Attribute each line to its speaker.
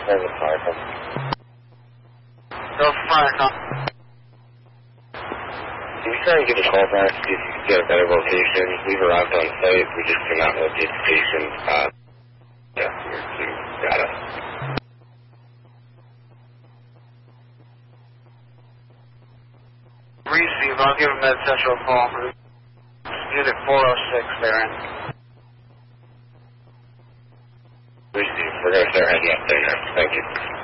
Speaker 1: There's a fire call.
Speaker 2: Go for fire call.
Speaker 1: Can you try and get a call back, see if you can get a better location? We've arrived on site, we just cannot locate the patient. Yeah, we're data.
Speaker 2: Receive, I'll give him Med Central a call. Unit 406 there in.
Speaker 1: Receive, we're going to start heading up there now. Thank you.